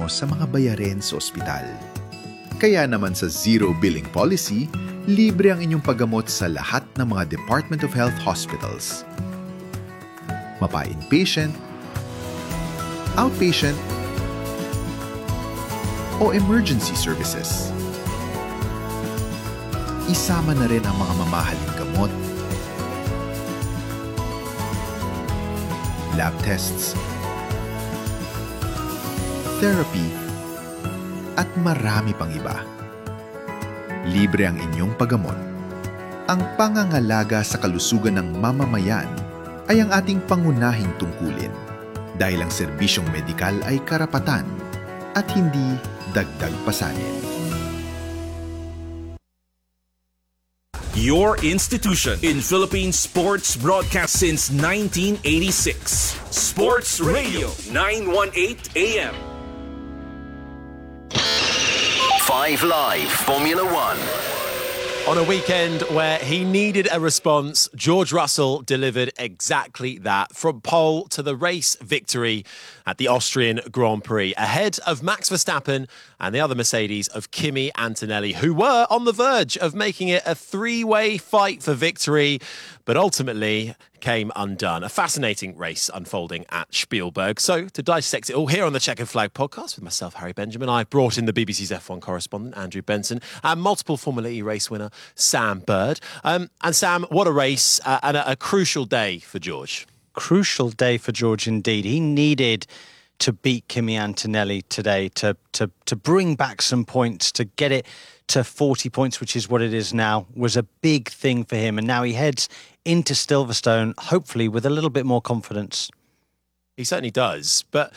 gobyerno sa mga bayarin sa ospital. Kaya naman sa Zero Billing Policy, libre ang inyong paggamot sa lahat ng mga Department of Health hospitals. Mapa-inpatient, outpatient, o emergency services. Isama na rin ang mga mamahaling gamot, lab tests, therapy, at marami pang iba. Libre ang inyong paggamot. Ang pangangalaga sa kalusugan ng mamamayan ay ang ating pangunahing tungkulin dahil ang serbisyong medikal ay karapatan at hindi dagdag pasanin. Your institution in Philippine sports broadcast since 1986. Sports Radio 918 AM. 5 Live Formula One. On a weekend where he needed a response, George Russell delivered exactly that, from pole to the race victory at the Austrian Grand Prix, ahead of Max Verstappen and the other Mercedes of Kimi Antonelli, who were on the verge of making it a three-way fight for victory, but ultimately came undone. A fascinating race unfolding at Spielberg. So, to dissect it all here on the Checkered Flag podcast with myself, Harry Benjamin, I brought in the BBC's F1 correspondent, Andrew Benson, and multiple Formula E race winner, Sam Bird. And Sam, what a race and a crucial day for George. Crucial day for George indeed. He needed to beat Kimi Antonelli today to bring back some points, to get it to 40 points, which is what it is now, was a big thing for him. And now he heads into Silverstone, hopefully with a little bit more confidence. He certainly does. But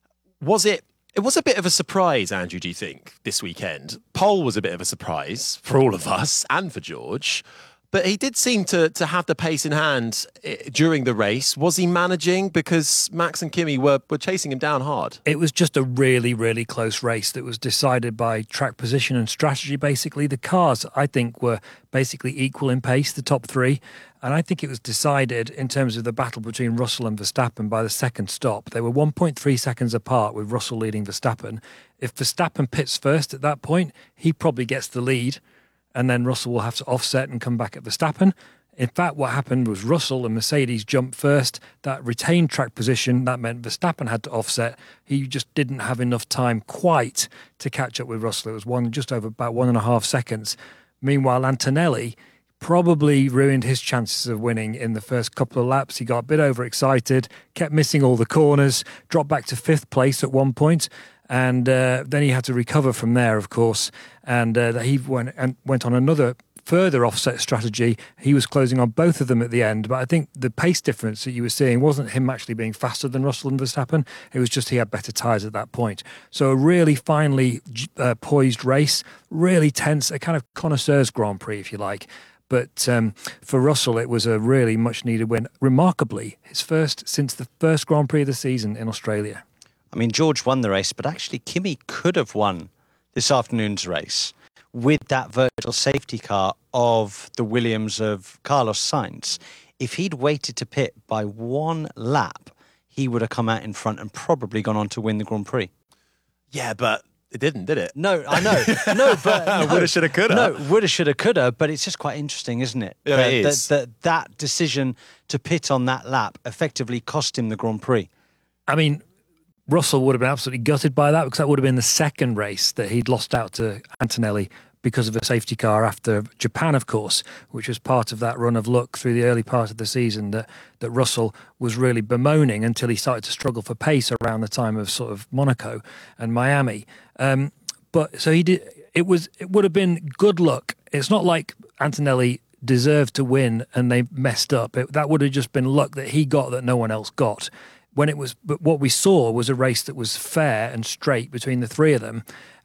it was a bit of a surprise, Andrew, do you think, this weekend? Pole was a bit of a surprise for all of us and for George. But he did seem to have the pace in hand during the race. Was he managing? Because Max and Kimi were chasing him down hard. It was just a really, really close race that was decided by track position and strategy, basically. The cars, I think, were basically equal in pace, the top three. And I think it was decided in terms of the battle between Russell and Verstappen by the second stop. They were 1.3 seconds apart, with Russell leading Verstappen. If Verstappen pits first at that point, he probably gets the lead. And then Russell will have to offset and come back at Verstappen. In fact, what happened was Russell and Mercedes jumped first. That retained track position, that meant Verstappen had to offset. He just didn't have enough time quite to catch up with Russell. It was just over about 1.5 seconds. Meanwhile, Antonelli probably ruined his chances of winning in the first couple of laps. He got a bit overexcited, kept missing all the corners, dropped back to 5th place at one point. And then he had to recover from there, of course. And he went on another further offset strategy. He was closing on both of them at the end. But I think the pace difference that you were seeing wasn't him actually being faster than Russell and Verstappen. It was just he had better tyres at that point. So a really finely poised race, really tense, a kind of connoisseur's Grand Prix, if you like. But for Russell, it was a really much-needed win. Remarkably, his first since the first Grand Prix of the season in Australia. I mean, George won the race, but actually Kimi could have won this afternoon's race with that virtual safety car of the Williams of Carlos Sainz. If he'd waited to pit by one lap, he would have come out in front and probably gone on to win the Grand Prix. Yeah, but it didn't, did it? No, I know. No, but no. Woulda, shoulda, coulda. No, woulda, shoulda, coulda. But it's just quite interesting, isn't it? Yeah, it is. That decision to pit on that lap effectively cost him the Grand Prix. I mean, Russell would have been absolutely gutted by that, because that would have been the second race that he'd lost out to Antonelli because of a safety car after Japan, of course, which was part of that run of luck through the early part of the season that Russell was really bemoaning until he started to struggle for pace around the time of sort of Monaco and Miami. But so he did. It would have been good luck. It's not like Antonelli deserved to win and they messed up. That would have just been luck that he got that no one else got. But what we saw was a race that was fair and straight between the three of them,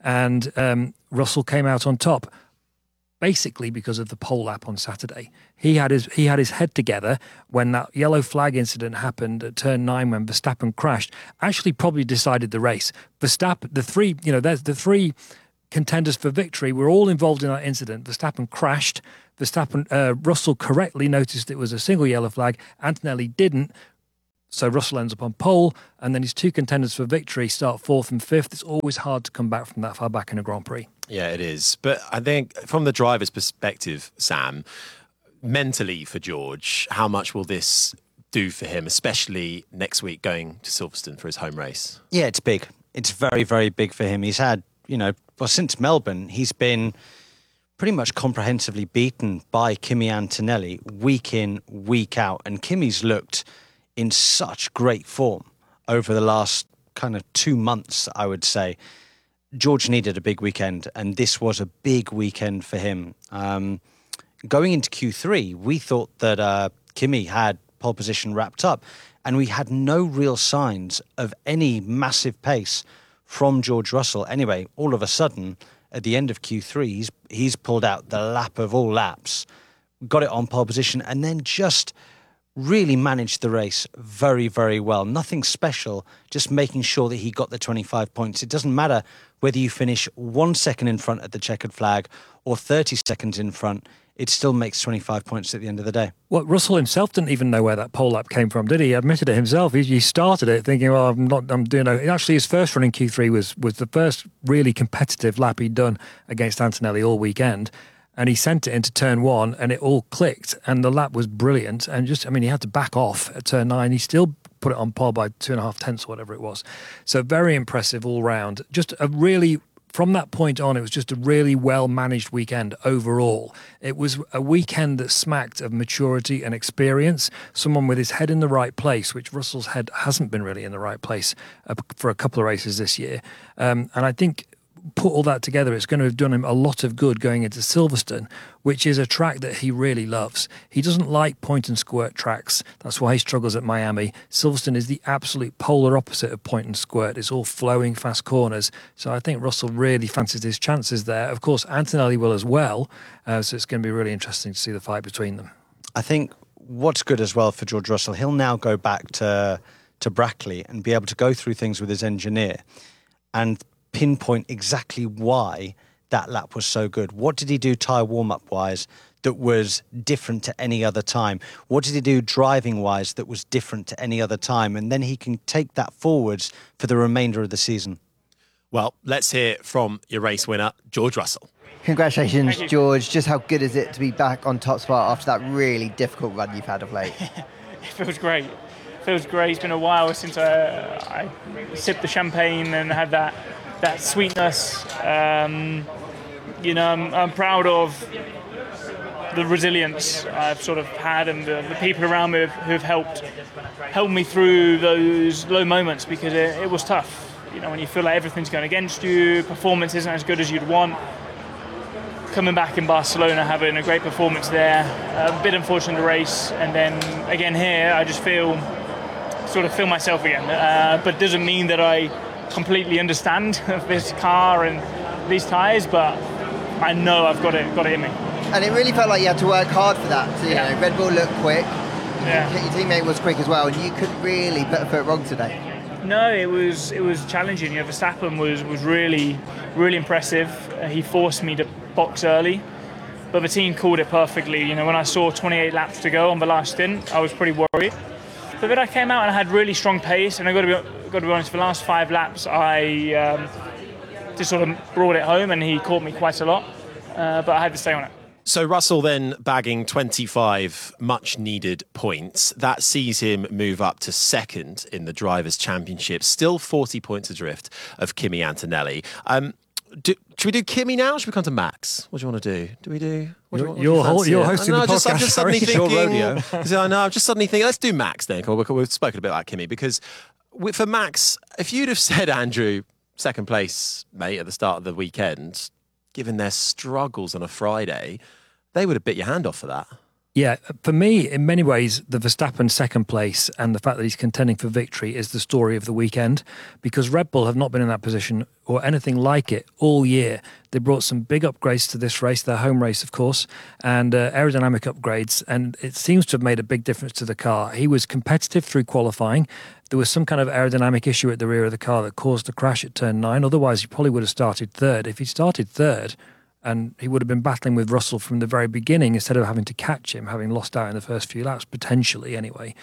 and Russell came out on top, basically because of the pole lap on Saturday. He had his head together when that yellow flag incident happened at turn 9 when Verstappen crashed. Actually, probably decided the race. Verstappen, the three contenders for victory were all involved in that incident. Verstappen crashed. Russell correctly noticed it was a single yellow flag. Antonelli didn't. So Russell ends up on pole, and then his two contenders for victory start fourth and fifth. It's always hard to come back from that far back in a Grand Prix. Yeah, it is. But I think from the driver's perspective, Sam, mentally for George, how much will this do for him, especially next week going to Silverstone for his home race? Yeah, it's big. It's very, very big for him. He's had, since Melbourne, he's been pretty much comprehensively beaten by Kimi Antonelli week in, week out. And Kimi's looked in such great form over the last kind of 2 months, I would say. George needed a big weekend, and this was a big weekend for him. Going into Q3, we thought that Kimi had pole position wrapped up, and we had no real signs of any massive pace from George Russell. Anyway, all of a sudden, at the end of Q3, he's pulled out the lap of all laps, got it on pole position, and then just really managed the race very, very well. Nothing special, just making sure that he got the 25 points. It doesn't matter whether you finish 1 second in front at the checkered flag or 30 seconds in front, it still makes 25 points at the end of the day. Well, Russell himself didn't even know where that pole lap came from, did he? He admitted it himself. He started it thinking, well, I'm doing it. Actually, his first run in Q3 was the first really competitive lap he'd done against Antonelli all weekend. And he sent it into turn one and it all clicked and the lap was brilliant. And he had to back off at turn 9. He still put it on pole by 2.5 tenths or whatever it was. So very impressive all round. From that point on, it was just a really well-managed weekend overall. It was a weekend that smacked of maturity and experience, someone with his head in the right place, which Russell's head hasn't been really in the right place for a couple of races this year. And I think put all that together, it's going to have done him a lot of good going into Silverstone, which is a track that he really loves. He doesn't like point and squirt tracks. That's why he struggles at Miami. Silverstone is the absolute polar opposite of point and squirt. It's all flowing fast corners. So I think Russell really fancies his chances there. Of course, Antonelli will as well. So it's going to be really interesting to see the fight between them. I think what's good as well for George Russell, he'll now go back to Brackley and be able to go through things with his engineer and pinpoint exactly why that lap was so good. What did he do tyre warm-up wise that was different to any other time? What did he do driving wise that was different to any other time? And then he can take that forwards for the remainder of the season. Well, let's hear from your race winner, George Russell. Congratulations, George. Just how good is it to be back on top spot after that really difficult run you've had of late? It feels great. It's been a while since I sipped the champagne and had that sweetness. I'm proud of the resilience I've sort of had and the people around me who've helped me through those low moments, because it was tough. When you feel like everything's going against you, performance isn't as good as you'd want. Coming back in Barcelona, having a great performance there, a bit unfortunate in the race, and then again here, I just feel myself again. But it doesn't mean that I completely understand this car and these tyres, but I know I've got it in me. And it really felt like you had to work hard for that. So, Red Bull looked quick. Yeah. Your teammate was quick as well, and you couldn't really put a foot wrong today. No, it was challenging. Verstappen was really, really impressive. He forced me to box early, but the team called it perfectly. When I saw 28 laps to go on the last stint, I was pretty worried. But then I came out and I had really strong pace, and I got to be honest, for the last 5 laps I just sort of brought it home, and he caught me quite a lot, but I had to stay on it. So Russell then bagging 25 much-needed points. That sees him move up to second in the Drivers' Championship, still 40 points adrift of Kimi Antonelli. Should we do Kimi now, or should we come to Max? What do you want to do? You're hosting the podcast. I'm just suddenly Sorry. thinking... I'm just suddenly thinking, let's do Max then. We've spoken a bit about Kimi, because for Max, if you'd have said, Andrew, second place, mate, at the start of the weekend, given their struggles on a Friday, they would have bit your hand off for that. Yeah, for me, in many ways, the Verstappen second place and the fact that he's contending for victory is the story of the weekend, because Red Bull have not been in that position or anything like it all year. They brought some big upgrades to this race, their home race, of course, and aerodynamic upgrades, and it seems to have made a big difference to the car. He was competitive through qualifying. There was some kind of aerodynamic issue at the rear of the car that caused the crash at turn 9. Otherwise, he probably would have started third. If he started third, and he would have been battling with Russell from the very beginning instead of having to catch him, having lost out in the first few laps, potentially anyway.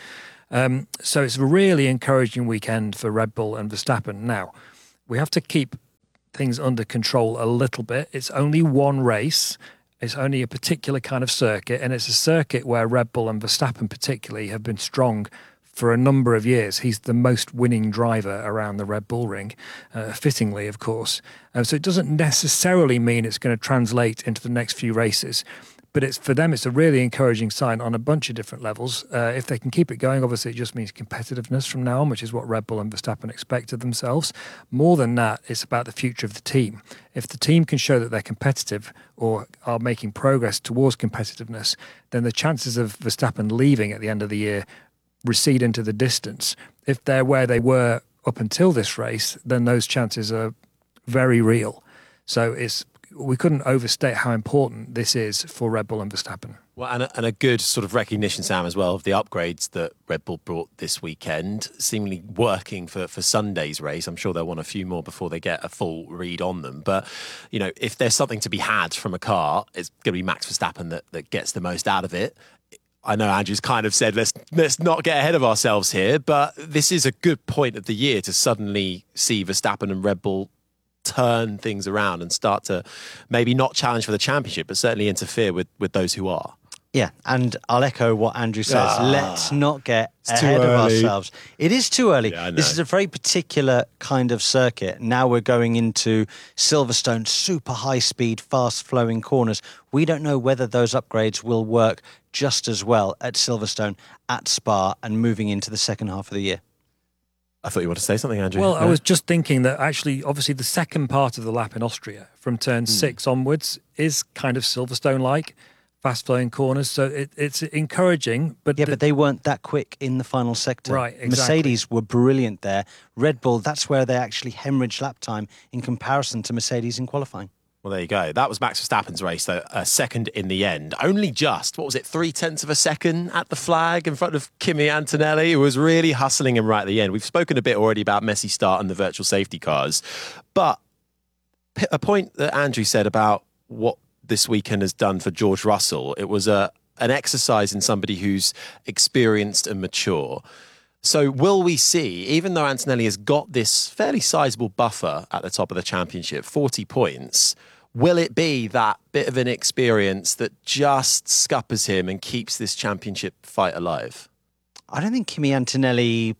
So it's a really encouraging weekend for Red Bull and Verstappen. Now, we have to keep things under control a little bit. It's only one race. It's only a particular kind of circuit, and it's a circuit where Red Bull and Verstappen particularly have been strong for a number of years. He's the most winning driver around the Red Bull ring, fittingly, of course. So it doesn't necessarily mean it's going to translate into the next few races. But it's for them, it's a really encouraging sign on a bunch of different levels. If they can keep it going, obviously it just means competitiveness from now on, which is what Red Bull and Verstappen expect of themselves. More than that, it's about the future of the team. If the team can show that they're competitive or are making progress towards competitiveness, then the chances of Verstappen leaving at the end of the year recede into the distance. If they're where they were up until this race, then those chances are very real. So we couldn't overstate how important this is for Red Bull and Verstappen. Well, and a good sort of recognition, Sam, as well, of the upgrades that Red Bull brought this weekend, seemingly working for Sunday's race. I'm sure they'll want a few more before they get a full read on them. But, you know, if there's something to be had from a car, it's going to be Max Verstappen that gets the most out of it. I know Andrew's kind of said, let's not get ahead of ourselves here, but this is a good point of the year to suddenly see Verstappen and Red Bull turn things around and start to maybe not challenge for the championship, but certainly interfere with those who are. Yeah, and I'll echo what Andrew says. Let's not get ahead of ourselves. It is too early. Yeah, this is a very particular kind of circuit. Now we're going into Silverstone, super high-speed, fast-flowing corners. We don't know whether those upgrades will work just as well at Silverstone, at Spa, and moving into the second half of the year. I thought you wanted to say something, Andrew. Well, I was just thinking that actually, obviously, the second part of the lap in Austria, from turn 6 onwards, is kind of Silverstone-like, fast-flowing corners. So it's encouraging. But but they weren't that quick in the final sector. Right, exactly. Mercedes were brilliant there. Red Bull, that's where they actually hemorrhaged lap time in comparison to Mercedes in qualifying. Well, there you go. That was Max Verstappen's race, though, second in the end. Only just, 0.3 of a second at the flag in front of Kimi Antonelli, who was really hustling him right at the end. We've spoken a bit already about Messi start and the virtual safety cars. But a point that Andrew said about what this weekend has done for George Russell, it was an exercise in somebody who's experienced and mature. So will we see, even though Antonelli has got this fairly sizable buffer at the top of the championship, 40 points, will it be that bit of an experience that just scuppers him and keeps this championship fight alive? I don't think Kimi Antonelli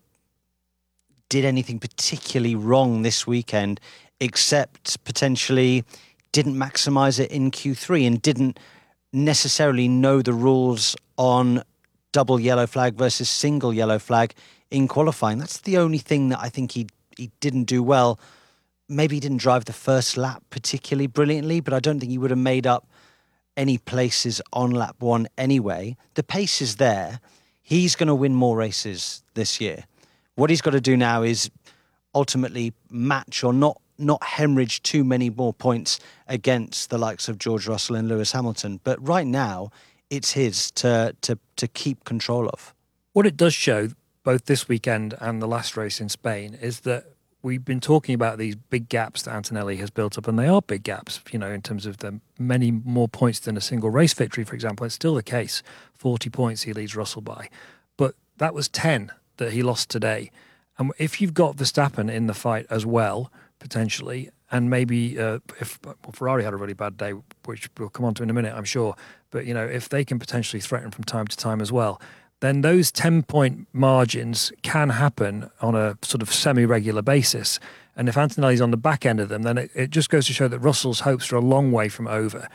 did anything particularly wrong this weekend, except potentially didn't maximise it in Q3 and didn't necessarily know the rules on double yellow flag versus single yellow flag in qualifying. That's the only thing that I think he didn't do well. Maybe he didn't drive the first lap particularly brilliantly, but I don't think he would have made up any places on lap 1 anyway. The pace is there. He's going to win more races this year. What he's got to do now is ultimately match or not hemorrhage too many more points against the likes of George Russell and Lewis Hamilton. But right now, it's his to keep control of. What it does show, both this weekend and the last race in Spain, is that we've been talking about these big gaps that Antonelli has built up, and they are big gaps, you know, in terms of the many more points than a single race victory, for example. It's still the case. 40 points he leads Russell by. But that was 10 that he lost today. And if you've got Verstappen in the fight as well, potentially, and maybe if Ferrari had a really bad day, which we'll come on to in a minute, I'm sure, but, you know, if they can potentially threaten from time to time as well, then those 10-point margins can happen on a sort of semi-regular basis. And if Antonelli's on the back end of them, then it just goes to show that Russell's hopes are a long way from over.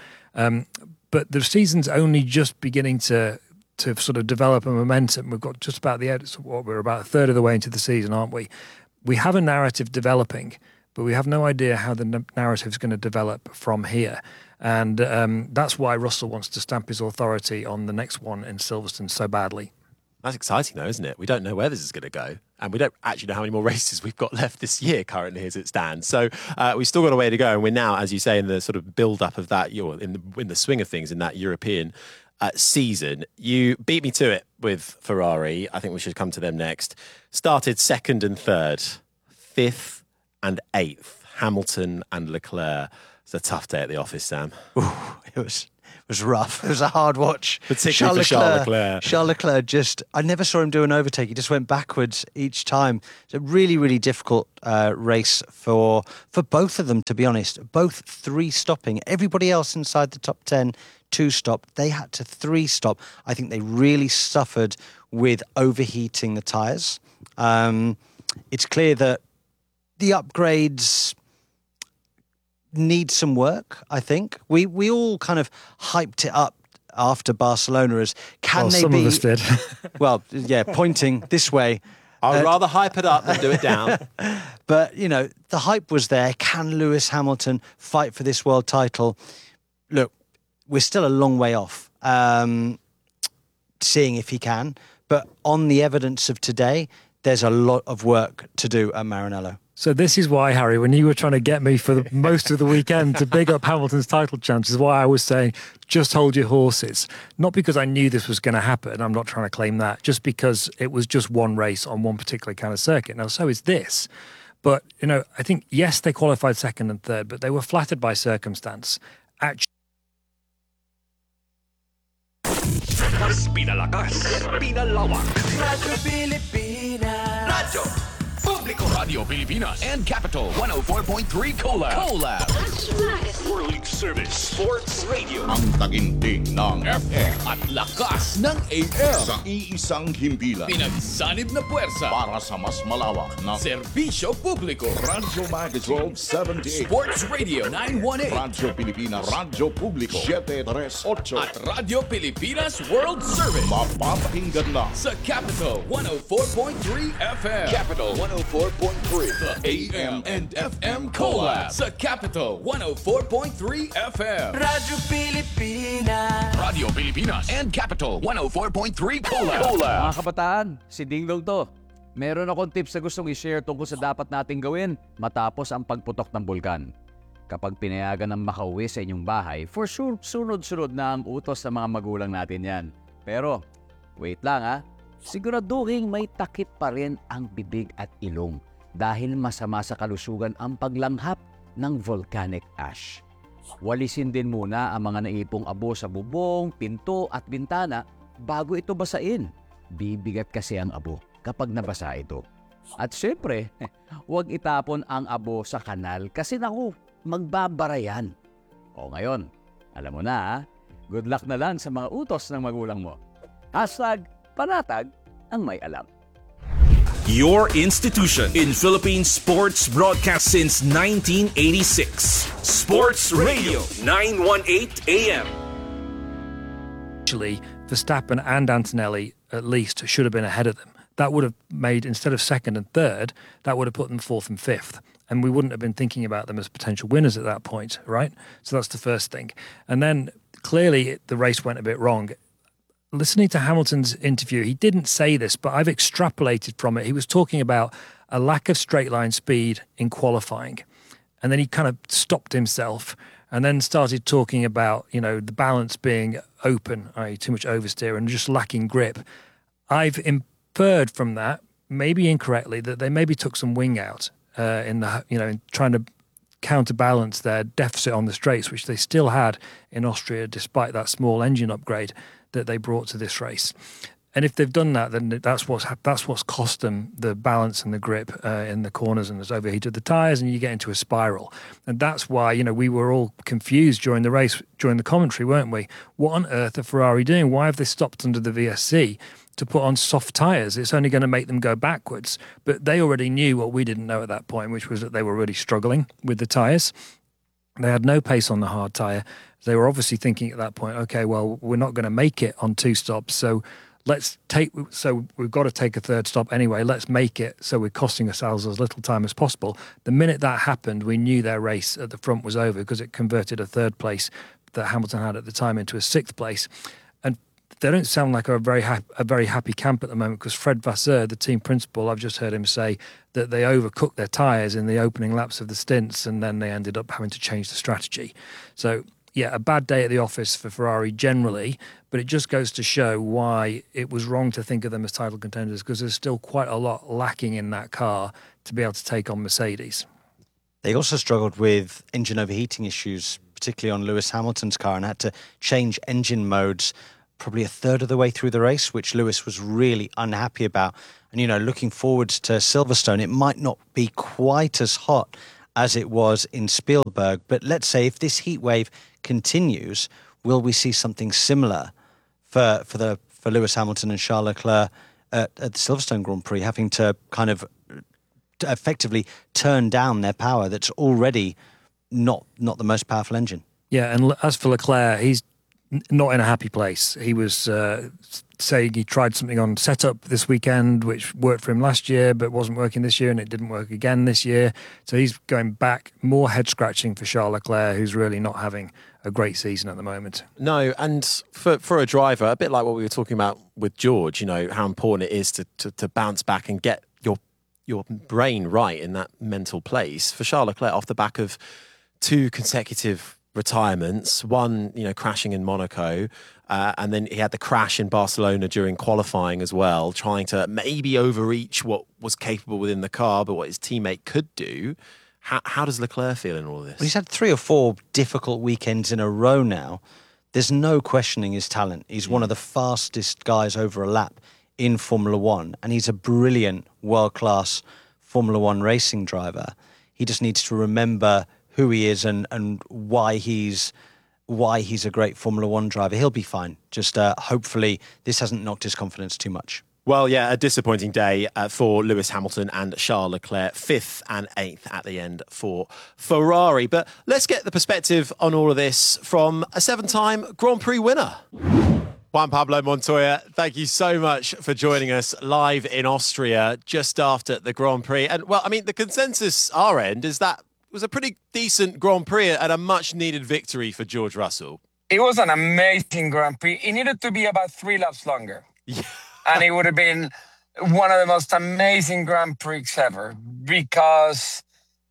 But the season's only just beginning to sort of develop a momentum. We've got just about we're about a third of the way into the season, aren't we? We have a narrative developing, but we have no idea how the narrative is going to develop from here. And that's why Russell wants to stamp his authority on the next one in Silverstone so badly. That's exciting, though, isn't it? We don't know where this is going to go. And we don't actually know how many more races we've got left this year currently as it stands. So we've still got a way to go. And we're now, as you say, in the sort of build-up of that, in the swing of things in that European season. You beat me to it with Ferrari. I think we should come to them next. Started second and third, fifth and eighth, Hamilton and Leclerc. It's a tough day at the office, Sam. Ooh, it was rough. It was a hard watch. Particularly for Charles Leclerc. Charles Leclerc I never saw him do an overtake. He just went backwards each time. It's a really, really difficult race for both of them, to be honest. Both 3 stopping. Everybody else inside the top 10, 2 stop. They had to 3 stop. I think they really suffered with overheating the tyres. It's clear that the upgrades need some work, I think. We all kind of hyped it up after Barcelona as Some of us did. Well, yeah, pointing this way. I'd rather hype it up than do it down. But, you know, the hype was there. Can Lewis Hamilton fight for this world title? Look, we're still a long way off seeing if he can. But on the evidence of today, there's a lot of work to do at Maranello. So this is why, Harry, when you were trying to get me for most of the weekend to big up Hamilton's title chances, why I was saying, just hold your horses. Not because I knew this was going to happen. I'm not trying to claim that. Just because it was just one race on one particular kind of circuit. Now, so is this. But, you know, I think, yes, they qualified second and third, but they were flattered by circumstance. Actually, Pinalakas, pinalawak. Radyo Pilipinas. Radyo Publiko. Radio Pilipinas and Capital 104.3 Collab. That's right. Whirling Service Sports Radio. Ang taginting ng FM At lakas ng AM. sa iisang himpilan Pinagsanib na puwersa. para sa mas malawak na Serbisyo Publiko. Radyo Magazine 1278, Sports Radio 918. Radyo Pilipinas, Radyo Publiko 738, At Radio Pilipinas World Service. mapapakinggan na Sa Capital 104.3 FM. Capital 104.3. The AM and FM Collab. Sa Capital 104.3 FM. Radyo Pilipinas. Radio Pilipinas and Capital 104.3 Collab. Mga kabataan, si Ding Dong to. Meron akong tips na gustong i-share tungkol sa dapat nating gawin matapos ang pagputok ng bulkan. Kapag pinayagan ng makauwi sa inyong bahay, for sure, sunod-sunod na ang utos ng mga magulang natin yan. Pero, wait lang ha, siguraduhin may takip pa rin ang bibig at ilong dahil masama sa kalusugan ang paglanghap ng volcanic ash. Walisin din muna ang mga naipong abo sa bubong, pinto at bintana bago ito basain. Bibigat kasi ang abo kapag nabasa ito. At syempre, huwag itapon ang abo sa kanal kasi naku, magbabara yan. O ngayon, alam mo na ha, good luck na lang sa mga utos ng magulang mo. #Panatag ang may alam. Your institution in Philippine sports broadcast since 1986. Sports Radio 918 AM. actually, Verstappen and Antonelli, at least, should have been ahead of them. That would have made, instead of second and third, that would have put them fourth and fifth. And we wouldn't have been thinking about them as potential winners at that point, right? So that's the first thing. And then clearly the race went a bit wrong. Listening to Hamilton's interview, he didn't say this, but I've extrapolated from it. He was talking about a lack of straight line speed in qualifying. And then he kind of stopped himself and then started talking about, you know, the balance being open, i.e. too much oversteer and just lacking grip. I've inferred from that, maybe incorrectly, that they maybe took some wing out in trying to counterbalance their deficit on the straights, which they still had in Austria, despite that small engine upgrade that they brought to this race. And if they've done that, then that's what's cost them the balance and the grip in the corners, and has overheated the tyres, and you get into a spiral. And that's why, you know, we were all confused during the race, during the commentary, weren't we? What on earth are Ferrari doing? Why have they stopped under the VSC to put on soft tyres? It's only going to make them go backwards. But they already knew what we didn't know at that point, which was that they were really struggling with the tyres. They had no pace on the hard tyre. They were obviously thinking at that point, okay, well, we're not going to make it on two stops, so we've got to take a third stop anyway. Let's make it so we're costing ourselves as little time as possible. The minute that happened, we knew their race at the front was over because it converted a third place that Hamilton had at the time into a sixth place. And they don't sound like a very happy camp at the moment, because Fred Vasseur, the team principal, I've just heard him say that they overcooked their tyres in the opening laps of the stints, and then they ended up having to change the strategy. So, yeah, a bad day at the office for Ferrari generally, but it just goes to show why it was wrong to think of them as title contenders, because there's still quite a lot lacking in that car to be able to take on Mercedes. They also struggled with engine overheating issues, particularly on Lewis Hamilton's car, and had to change engine modes probably a third of the way through the race, which Lewis was really unhappy about. And, looking forward to Silverstone, it might not be quite as hot as it was in Spielberg. But let's say if this heat wave continues, will we see something similar for Lewis Hamilton and Charles Leclerc at the Silverstone Grand Prix, having to kind of effectively turn down their power that's already not the most powerful engine? Yeah, and as for Leclerc, he's not in a happy place. He was saying he tried something on setup this weekend, which worked for him last year, but wasn't working this year, and it didn't work again this year. So he's going back, more head-scratching for Charles Leclerc, who's really not having a great season at the moment. No, and for a driver, a bit like what we were talking about with George, how important it is to bounce back and get your brain right in that mental place. For Charles Leclerc, off the back of 2 consecutive retirements, one, crashing in Monaco, and then he had the crash in Barcelona during qualifying as well, trying to maybe overreach what was capable within the car, but what his teammate could do. How does Leclerc feel in all this? Well, he's had 3 or 4 difficult weekends in a row now. There's no questioning his talent. He's one of the fastest guys over a lap in Formula One, and he's a brilliant, world-class Formula One racing driver. He just needs to remember who he is and why he's a great Formula One driver. He'll be fine. Just hopefully this hasn't knocked his confidence too much. Well, yeah, a disappointing day for Lewis Hamilton and Charles Leclerc, 5th and 8th at the end for Ferrari. But let's get the perspective on all of this from a 7-time Grand Prix winner. Juan Pablo Montoya, thank you so much for joining us live in Austria just after the Grand Prix. And, well, I mean, the consensus our end is that it was a pretty decent Grand Prix and a much-needed victory for George Russell. It was an amazing Grand Prix. It needed to be about 3 laps longer. Yeah. And it would have been one of the most amazing Grand Prix ever because,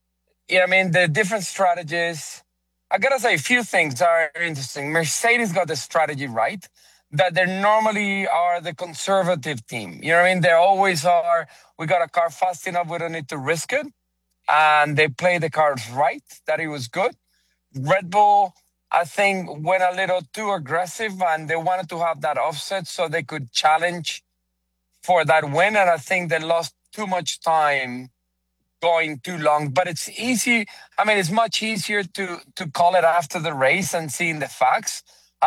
the different strategies. I got to say, a few things are interesting. Mercedes got the strategy right, that they normally are the conservative team. They always are, we got a car fast enough, we don't need to risk it. And they played the cards right, that it was good. Red Bull, I think, went a little too aggressive and they wanted to have that offset so they could challenge for that win. And I think they lost too much time going too long. But it's easy. It's much easier to call it after the race and seeing the facts.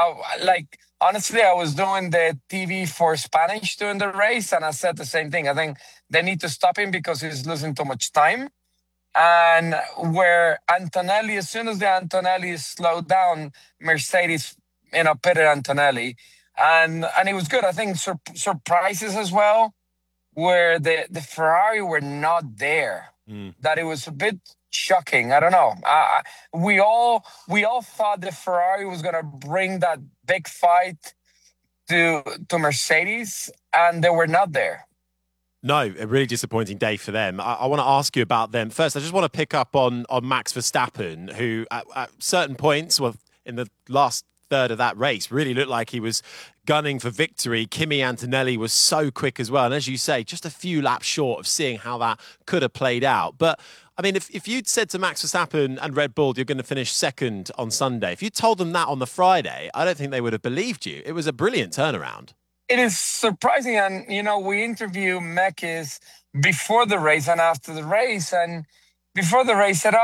Honestly, I was doing the TV for Spanish during the race and I said the same thing. I think they need to stop him because he's losing too much time. And where Antonelli, as soon as the Antonelli slowed down, Mercedes, pitted Antonelli. And it was good. I think surprises as well, where the Ferrari were not there. That it was a bit shocking. I don't know. We all thought the Ferrari was going to bring that big fight to Mercedes, and they were not there. No, a really disappointing day for them. I want to ask you about them. First, I just want to pick up on Max Verstappen, who at certain points, in the last third of that race, really looked like he was gunning for victory. Kimi Antonelli was so quick as well. And as you say, just a few laps short of seeing how that could have played out. But, if you'd said to Max Verstappen and Red Bull, you're going to finish second on Sunday, if you told them that on the Friday, I don't think they would have believed you. It was a brilliant turnaround. It is surprising. And, we interview Mekis before the race and after the race. And before the race said,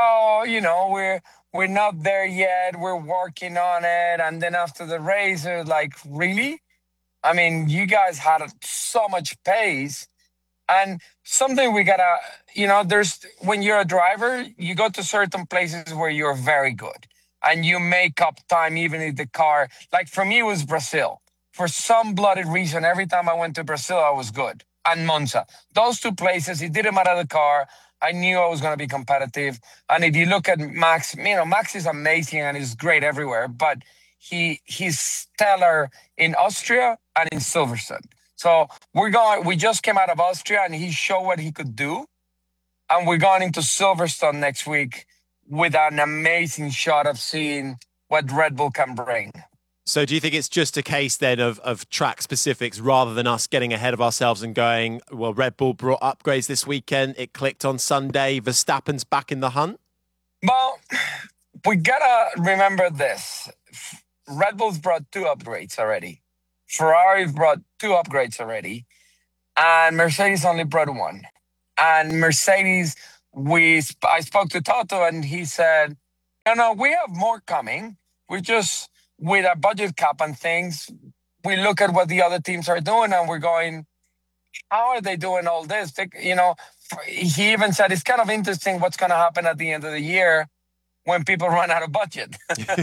we're not there yet. We're working on it. And then after the race, it was like, really? You guys had so much pace. And something we gotta, when you're a driver, you go to certain places where you're very good and you make up time, even if the car, like for me, it was Brazil. For some bloody reason, every time I went to Brazil, I was good. And Monza. Those 2 places, it didn't matter the car. I knew I was going to be competitive. And if you look at Max, Max is amazing and he's great everywhere. But he's stellar in Austria and in Silverstone. So we just came out of Austria and he showed what he could do. And we're going into Silverstone next week with an amazing shot of seeing what Red Bull can bring. So do you think it's just a case then of track specifics rather than us getting ahead of ourselves and going, well, Red Bull brought upgrades this weekend, it clicked on Sunday, Verstappen's back in the hunt? Well, we gotta remember this. Red Bull's brought 2 upgrades already. Ferrari's brought 2 upgrades already. And Mercedes only brought 1. And Mercedes, I spoke to Toto and he said, we have more coming. We just, with a budget cap and things, we look at what the other teams are doing and we're going, how are they doing all this? He even said it's kind of interesting what's going to happen at the end of the year when people run out of budget.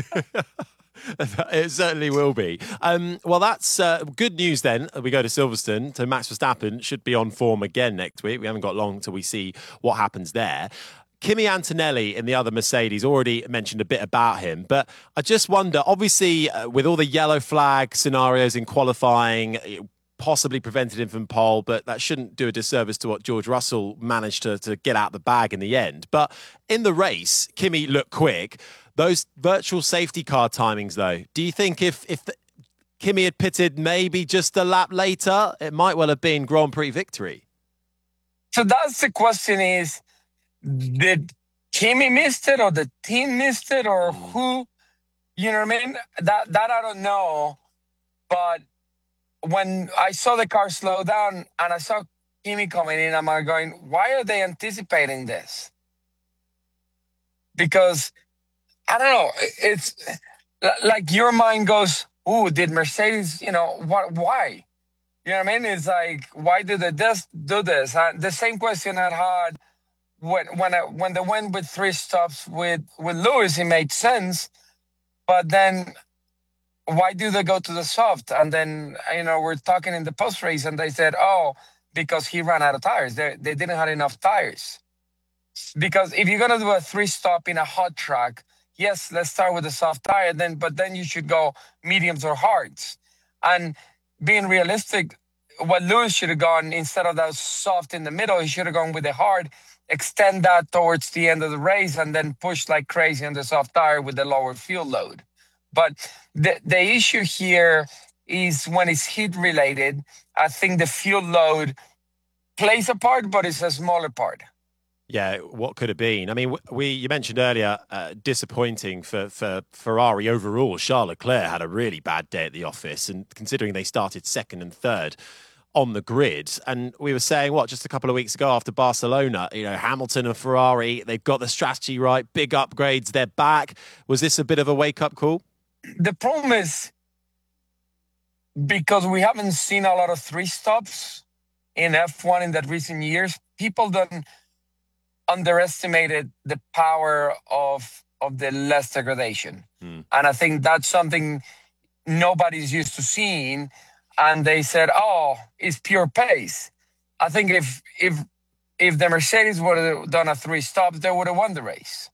It certainly will be. Well, that's good news then. We go to Silverstone. So Max Verstappen should be on form again next week. We haven't got long till we see what happens there. Kimi Antonelli in the other Mercedes, already mentioned a bit about him, but I just wonder, obviously, with all the yellow flag scenarios in qualifying, it possibly prevented him from pole, but that shouldn't do a disservice to what George Russell managed to get out the bag in the end. But in the race, Kimi looked quick. Those virtual safety car timings, though, do you think if Kimi had pitted maybe just a lap later, it might well have been Grand Prix victory? So that's the question is, did Kimi missed it or the team missed it or who? You know what I mean? That I don't know. But when I saw the car slow down and I saw Kimi coming in, I'm going, why are they anticipating this? Because, I don't know, it's like your mind goes, ooh, did Mercedes, why? You know what I mean? It's like, why did they do this? The same question I had when they went with 3 stops with Lewis, it made sense. But then why do they go to the soft? And then, we're talking in the post race and they said, because he ran out of tires. They didn't have enough tires. Because if you're going to do a 3 stop in a hot track, yes, let's start with a soft tire, but then you should go mediums or hards. And being realistic, what Lewis should have gone, instead of that soft in the middle, he should have gone with the hard, extend that towards the end of the race, and then push like crazy on the soft tire with the lower fuel load. But the issue here is when it's heat related, I think the fuel load plays a part, but it's a smaller part. Yeah, what could have been? I mean, you mentioned earlier, disappointing for Ferrari overall. Charles Leclerc had a really bad day at the office, and considering they started 2nd and 3rd on the grid, and we were saying, just a couple of weeks ago after Barcelona, Hamilton and Ferrari, they've got the strategy right, big upgrades, they're back. Was this a bit of a wake-up call? The problem is, because we haven't seen a lot of 3 stops in F1 in that recent years, people don't underestimated the power of the less degradation. And I think that's something nobody's used to seeing. And they said, it's pure pace. I think if the Mercedes would have done a 3 stops, they would have won the race.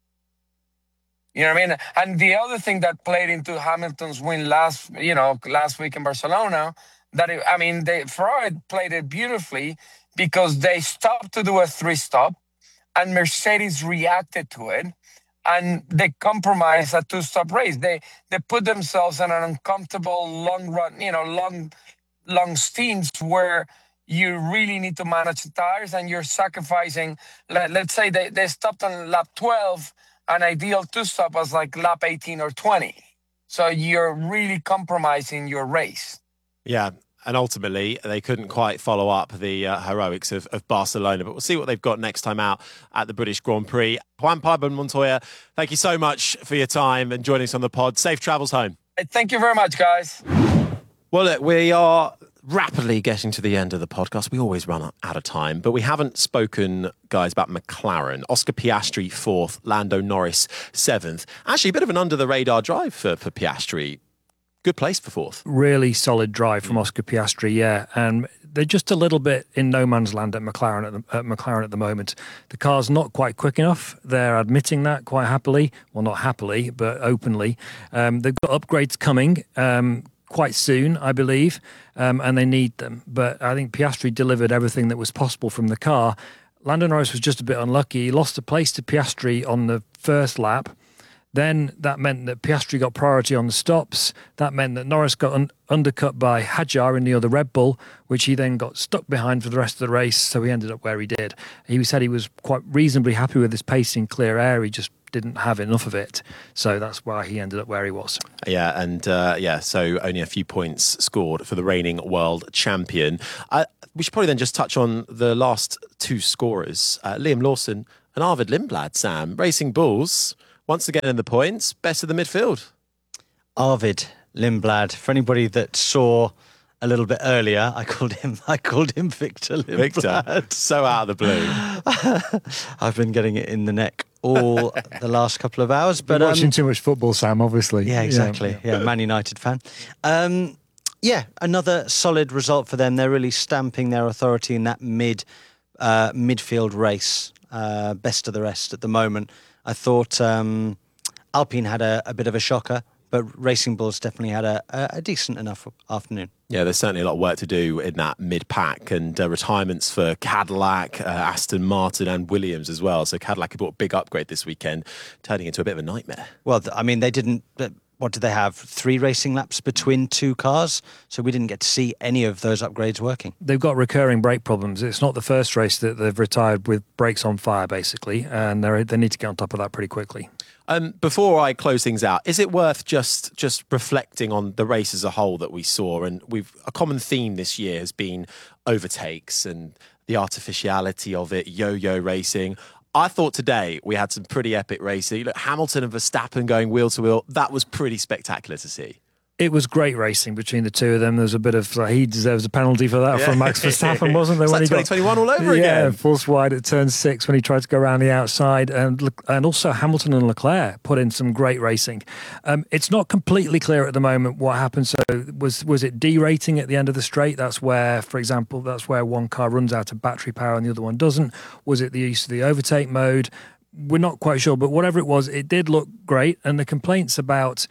You know what I mean? And the other thing that played into Hamilton's win last week in Barcelona, Ferrari played it beautifully because they stopped to do a 3 stop and Mercedes reacted to it. And they compromised a 2-stop race. They put themselves in an uncomfortable long run, long stints where you really need to manage the tires and you're sacrificing. Let's say they stopped on lap 12, an ideal 2-stop was like lap 18 or 20. So you're really compromising your race. Yeah. And ultimately, they couldn't quite follow up the heroics of Barcelona. But we'll see what they've got next time out at the British Grand Prix. Juan Pablo Montoya, thank you so much for your time and joining us on the pod. Safe travels home. Thank you very much, guys. Well, look, we are rapidly getting to the end of the podcast. We always run out of time. But we haven't spoken, guys, about McLaren. Oscar Piastri 4th, Lando Norris 7th. Actually, a bit of an under-the-radar drive for Piastri. Good place for 4th. Really solid drive from Oscar Piastri, yeah. And they're just a little bit in no man's land at McLaren at the moment. The car's not quite quick enough. They're admitting that quite happily. Well, not happily, but openly. They've got upgrades coming quite soon, I believe, and they need them. But I think Piastri delivered everything that was possible from the car. Lando Norris was just a bit unlucky. He lost a place to Piastri on the first lap. Then that meant that Piastri got priority on the stops. That meant that Norris got undercut by Hadjar in the other Red Bull, which he then got stuck behind for the rest of the race, so he ended up where he did. He said he was quite reasonably happy with his pace in clear air. He just didn't have enough of it. So that's why he ended up where he was. Yeah, and so only a few points scored for the reigning world champion. We should probably then just touch on the last two scorers, Liam Lawson and Arvid Lindblad, Sam. Racing Bulls, once again in the points, best of the midfield. Arvid Lindblad, for anybody that saw a little bit earlier, I called him Victor Lindblad. Victor, so out of the blue. I've been getting it in the neck all the last couple of hours. But watching too much football, Sam, obviously. Yeah, exactly. Yeah, Man United fan. Another solid result for them. They're really stamping their authority in that midfield race. Best of the rest at the moment. I thought Alpine had a bit of a shocker, but Racing Bulls definitely had a decent enough afternoon. Yeah, there's certainly a lot of work to do in that mid-pack, and retirements for Cadillac, Aston Martin and Williams as well. So Cadillac bought a big upgrade this weekend, turning into a bit of a nightmare. Well, I mean, they didn't... What did they have? 3 racing laps between 2 cars? So we didn't get to see any of those upgrades working. They've got recurring brake problems. It's not the first race that they've retired with brakes on fire, basically, and they need to get on top of that pretty quickly. Before I close things out, is it worth just reflecting on the race as a whole that we saw? And a common theme this year has been overtakes and the artificiality of it, yo-yo racing. I thought today we had some pretty epic racing. Look, Hamilton and Verstappen going wheel to wheel. That was pretty spectacular to see. It was great racing between the two of them. There was a bit of he deserves a penalty for that from Max Verstappen, wasn't there? It's when like 2021 all over again. Yeah, forced wide at turn 6 when he tried to go around the outside, and also Hamilton and Leclerc put in some great racing. It's not completely clear at the moment what happened. So was it derating at the end of the straight? That's where, for example, one car runs out of battery power and the other one doesn't. Was it the use of the overtake mode? We're not quite sure, but whatever it was, it did look great. And the complaints about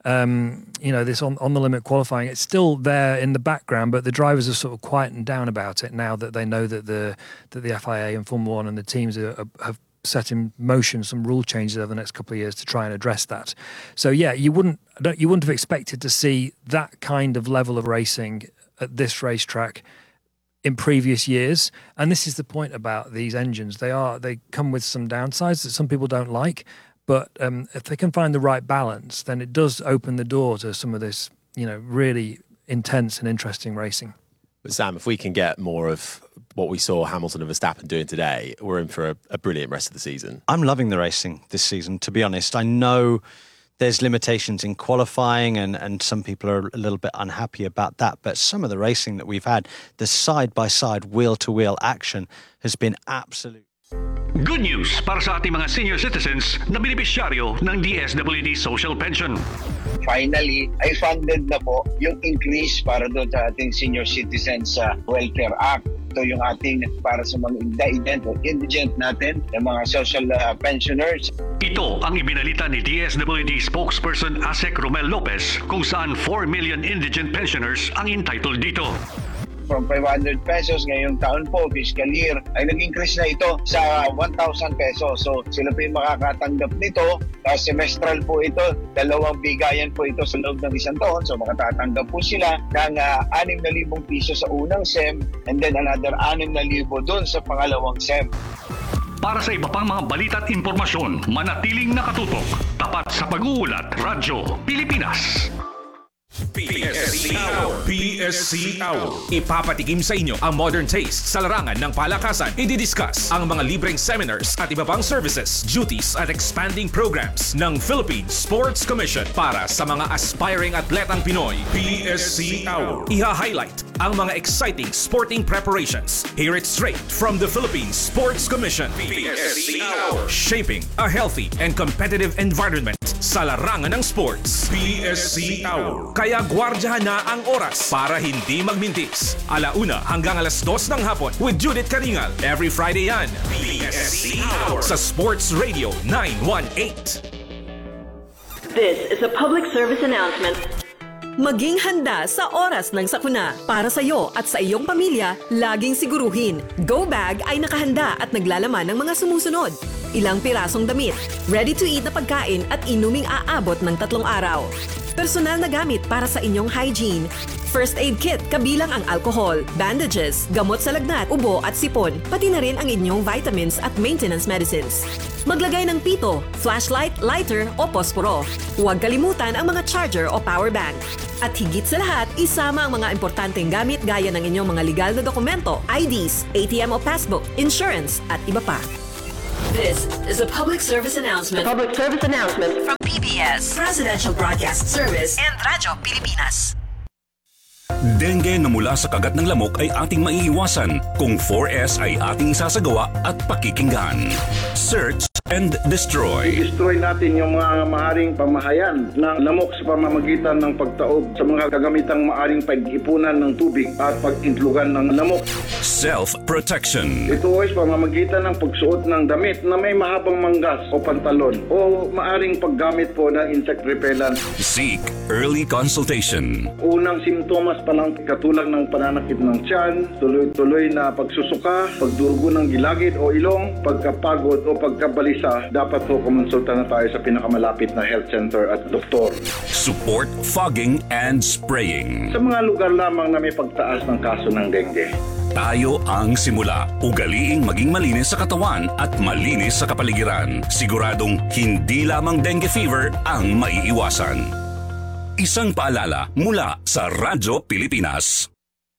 this on the limit qualifying, it's still there in the background, but the drivers are sort of quietened down about it now that they know that the FIA and Formula One and the teams have set in motion some rule changes over the next couple of years to try and address that. So yeah, you wouldn't have expected to see that kind of level of racing at this racetrack in previous years. And this is the point about these engines. They come with some downsides that some people don't like. But if they can find the right balance, then it does open the door to some of this, really intense and interesting racing. But Sam, if we can get more of what we saw Hamilton and Verstappen doing today, we're in for a brilliant rest of the season. I'm loving the racing this season, to be honest. I know there's limitations in qualifying and some people are a little bit unhappy about that. But some of the racing that we've had, the side-by-side, wheel-to-wheel action has been absolute. Good news para sa ating mga senior citizens na benepisyaryo ng DSWD Social Pension. Finally, ay funded na po yung increase para doon sa ating Senior Citizens Welfare Act. Ito yung ating para sa mga indigent natin, yung mga social pensioners. Ito ang ibinalita ni DSWD spokesperson Asek Romel Lopez kung saan 4 million indigent pensioners ang entitled dito. From 500 pesos ngayong taon po, fiscal year, ay nag-increase na ito sa 1,000 pesos. So sila po yung makakatanggap nito. Semestral po ito, 2 bigayan po ito sa loob ng isang taon. So makatatanggap po sila ng 6,000 piso sa unang SEM and then another 6,000 doon sa pangalawang SEM. Para sa iba pang mga balita at impormasyon, manatiling nakatutok. Tapat sa pag-uulat, Radyo Pilipinas. PSC Hour. PSC Hour. Ipapatikim sa inyo ang modern taste sa larangan ng palakasan. I-discuss ang mga libreng seminars at iba pang services, duties at expanding programs ng Philippine Sports Commission para sa mga aspiring atletang Pinoy. PSC Hour. Iha-highlight ang mga exciting sporting preparations. Hear it straight from the Philippine Sports Commission. PSC Hour. Shaping a healthy and competitive environment sa larangan ng sports. PSC Hour. Kaya gwardyahan na ang oras para hindi magmintis. 1:00 hanggang 2:00 ng hapon with Judith Caringal. Every Friday yan. PSC Hour sa Sports Radio 918. This is a public service announcement. Maging handa sa oras ng sakuna. Para sa iyo at sa iyong pamilya, laging siguruhin. Go Bag ay nakahanda at naglalaman ng mga sumusunod. Ilang pirasong damit, ready-to-eat na pagkain at inuming aabot ng 3 araw. personal na gamit para sa inyong hygiene, first aid kit kabilang ang alcohol, bandages, gamot sa lagnat, ubo at sipon, pati na rin ang inyong vitamins at maintenance medicines. Maglagay ng pito, flashlight, lighter o posporo. Huwag kalimutan ang mga charger o power bank. At higit sa lahat, isama ang mga importanteng gamit gaya ng inyong mga legal na dokumento, IDs, ATM o passbook, insurance at iba pa. This is a public service announcement. Public service announcement from PBS, Presidential Broadcast Service and Radyo Pilipinas. Dengue na mula sa kagat ng lamok ay ating maiiwasan kung 4S ay ating isasagawa at pakikinggan. Search and destroy. I-destroy natin yung mga maaring pamahayan ng lamok sa pamamagitan ng pagtaob sa mga kagamitang maaring pag-ipunan ng tubig at pag-intlugan ng lamok. Self-protection. Ito ay pamamagitan ng pagsuot ng damit na may mahabang manggas o pantalon o maaring paggamit po ng insect repellent. Seek early consultation. Unang simptomas pa lang katulad ng pananakit ng tiyan, tuloy-tuloy na pagsusuka, pagdurugo ng gilagid o ilong, pagkapagod o pagkabalisa, dapat po kumonsulta na tayo sa pinakamalapit na health center at doktor. Support fogging and spraying. Sa mga lugar lamang na may pagtaas ng kaso ng dengue. Tayo ang simula. Ugaliing maging malinis sa katawan at malinis sa kapaligiran. Siguradong hindi lamang dengue fever ang maiiwasan. Isang paalala mula sa Radyo Pilipinas.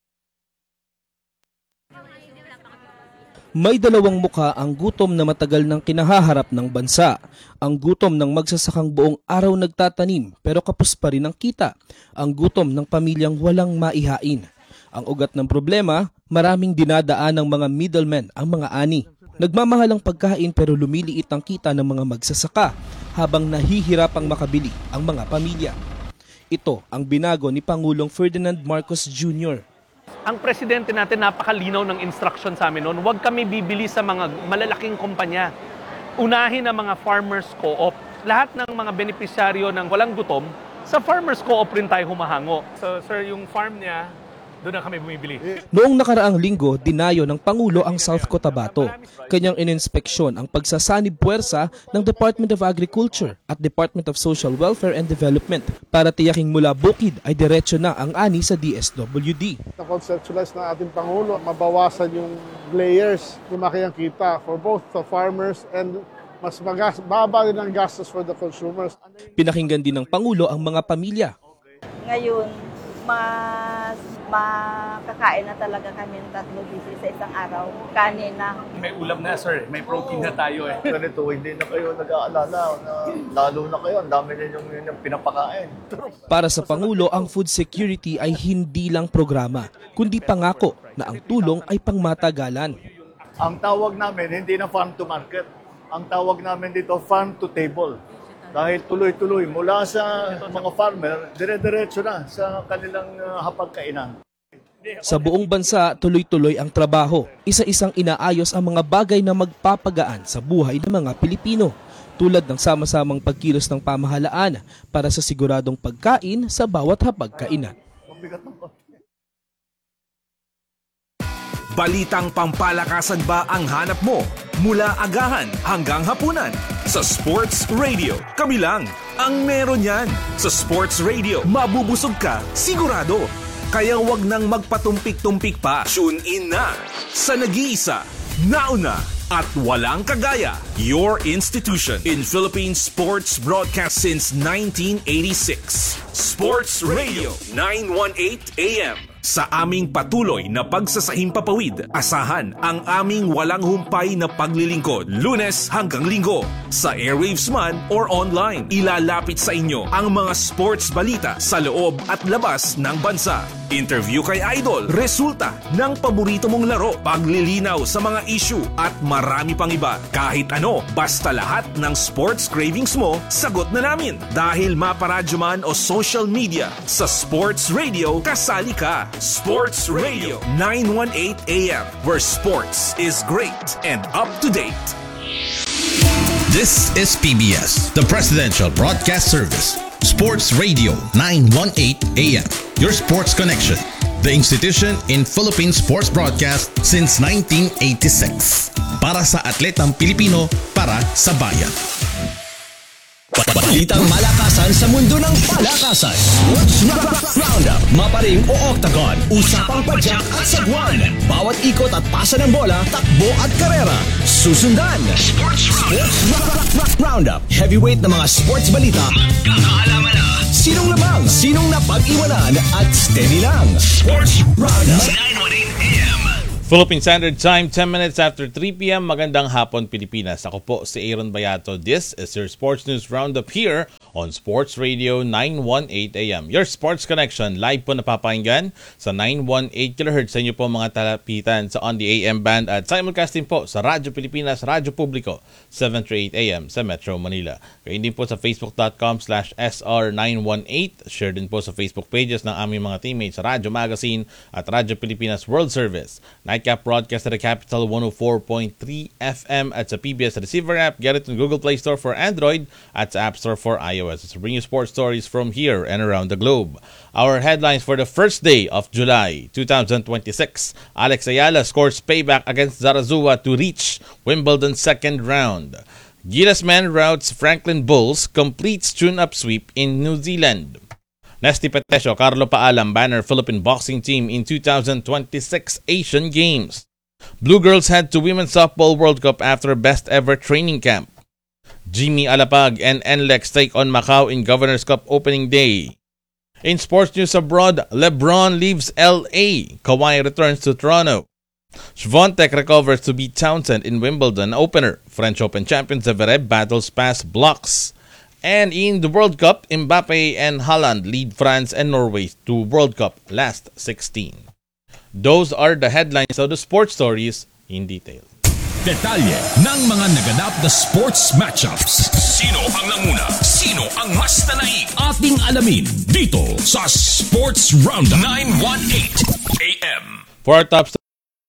May dalawang mukha ang gutom na matagal nang kinahaharap ng bansa. Ang gutom ng magsasakang buong araw nagtatanim pero kapos pa rin ang kita. Ang gutom ng pamilyang walang maihain. Ang ugat ng problema, maraming dinadaan ng mga middlemen ang mga ani. Nagmamahal ang pagkain pero lumiliit ang kita ng mga magsasaka habang nahihirapang makabili ang mga pamilya. Ito ang binago ni Pangulong Ferdinand Marcos Jr. Ang presidente natin napakalinaw ng instruction sa amin noon, huwag kami bibili sa mga malalaking kumpanya. Unahin ang mga farmers co-op. Lahat ng mga benepisyaryo ng walang gutom, sa farmers co-op rin tayo humahango. So sir, yung farm niya, doon na kami bumibili. Noong nakaraang linggo, dinayo ng Pangulo ang South Cotabato. Kanyang ininspeksyon ang pagsasanib puwersa ng Department of Agriculture at Department of Social Welfare and Development para tiyaking mula bukid ay diretso na ang ani sa DSWD. Na-conceptualize ng ating Pangulo, mabawasan yung layers, lumaki ang kita for both the farmers and mas baba din ang gastos for the consumers. Pinakinggan din ng Pangulo ang mga pamilya. Ngayon, mas makakain na talaga kami ng 3 beses sa isang araw. Kanin na. May ulam na sir, may protein na tayo eh. Ganito, hindi na kayo nag-aalala na lalo na kayo, ang dami na yung pinapakain. Para sa Pangulo, ang food security ay hindi lang programa, kundi pangako na ang tulong ay pangmatagalan. Ang tawag namin, hindi na farm to market. Ang tawag namin dito, farm to table. Dahil tuloy-tuloy mula sa mga farmer, dire-diretso na sa kanilang hapagkainan. Sa buong bansa, tuloy-tuloy ang trabaho. Isa-isang inaayos ang mga bagay na magpapagaan sa buhay ng mga Pilipino. Tulad ng sama-samang pagkilos ng pamahalaan para sa siguradong pagkain sa bawat hapagkainan. Balitang pampalakasan ba ang hanap mo? Mula agahan hanggang hapunan. Sa Sports Radio, kami lang ang meron yan. Sa Sports Radio, mabubusog ka, sigurado. Kaya wag nang magpatumpik-tumpik pa. Tune in na sa nag-iisa, nauna at walang kagaya. Your institution in Philippine sports broadcast since 1986. Sports Radio 918 AM. Sa aming patuloy na pagsasahimpapawid, asahan ang aming walang humpay na paglilingkod. Lunes hanggang Linggo, sa airwaves man or online. Ilalapit sa inyo ang mga sports balita sa loob at labas ng bansa. Interview kay Idol, resulta ng paborito mong laro, paglilinaw sa mga issue at marami pang iba. Kahit ano, basta lahat ng sports cravings mo, sagot na namin. Dahil maparadyo man o social media, sa Sports Radio, kasali ka. Sports Radio 918 AM, where sports is great and up to date. This is PBS, the Presidential Broadcast Service. Sports Radio 918 AM, your sports connection. The institution in Philippine sports broadcast since 1986. Para sa atletang Pilipino, para sa bayan. Balitang malakasan sa mundo ng palakasan. Sports Roundup. Maparing o octagon, usapang padyak at sagwan. Bawat ikot at pasa ng bola, takbo at karera. Susundan. Sports Roundup. Heavyweight na mga sports balita. Magkakaalaman na. Sinong lamang, sinong napag-iwanan at steady lang. Sports Roundup. 918 AM. Philippine Standard Time, 10 minutes after 3 p.m. Magandang hapon, Pilipinas. Ako po si Aaron Bayato. This is your Sports News Roundup here on Sports Radio 918 AM. Your sports connection, live po napapakinggan sa 918 kHz sa inyo po mga talapitan sa on the AM band at simulcasting po sa Radyo Pilipinas, Radyo Publiko, 738 AM sa Metro Manila. Kayo din po sa facebook.com/SR918. Share din po sa Facebook pages ng aming mga teammates sa Radyo Magazine at Radyo Pilipinas World Service. Nightcap broadcast at the Capital 104.3 FM at sa PBS Receiver app. Get it in Google Play Store for Android at sa App Store for iOS. Let's bring you sports stories from here and around the globe. Our headlines for the first day of July 2026. Alex Ayala scores payback against Zarazua to reach Wimbledon's second round. Gilas men routs Franklin Bulls, completes tune-up sweep in New Zealand. Nesty Petesio, Carlo Paalam banner Philippine boxing team in 2026 Asian Games. Blue Girls head to Women's Softball World Cup after best ever training camp. Jimmy Alapag and NLEX take on Macau in Governor's Cup opening day. In sports news abroad, LeBron leaves LA. Kawhi returns to Toronto. Swiatek recovers to beat Townsend in Wimbledon opener. French Open champion Zverev battles past blocks. And in the World Cup, Mbappe and Haaland lead France and Norway to World Cup last 16. Those are the headlines of the sports stories in detail. Detalye ng mga naganap na sports matchups. Sino ang nanguna? Sino ang mas nanaig? Ating alamin dito sa Sports Roundup 918 AM. For our top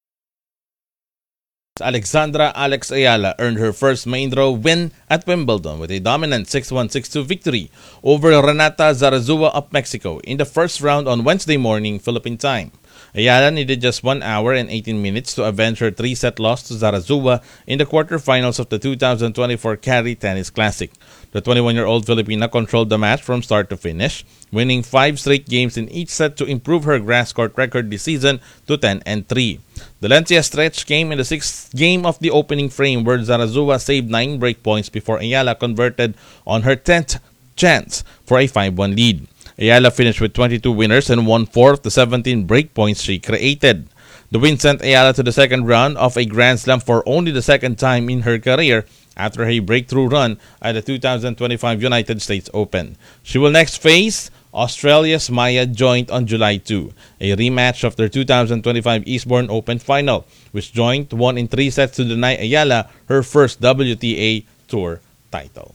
Alexandra Alex Ayala earned her first main draw win at Wimbledon with a dominant 6-1, 6-2 victory over Renata Zarazua of Mexico in the first round on Wednesday morning Philippine time. Ayala needed just 1 hour and 18 minutes to avenge her 3-set loss to Zarazua in the quarterfinals of the 2024 Cari Tennis Classic. The 21-year-old Filipina controlled the match from start to finish, winning 5 straight games in each set to improve her grass court record this season to 10-3. The lengthiest stretch came in the 6th game of the opening frame where Zarazua saved 9 break points before Ayala converted on her 10th chance for a 5-1 lead. Ayala finished with 22 winners and 1/4 of the 17 break points she created. The win sent Ayala to the second round of a Grand Slam for only the second time in her career after a breakthrough run at the 2025 United States Open. She will next face Australia's Maya Joint on July 2, a rematch of their 2025 Eastbourne Open final, which Joint won in 3 sets to deny Ayala her first WTA Tour title.